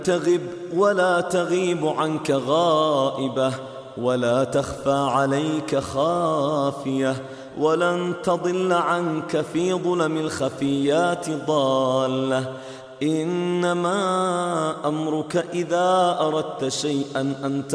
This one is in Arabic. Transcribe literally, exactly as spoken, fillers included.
تغب ولا تغيب عنك غائبة، ولا تخفى عليك خافية، ولن تضل عنك في ظلم الخفيات ضالة. إنما أمرك إذا أردت شيئا أن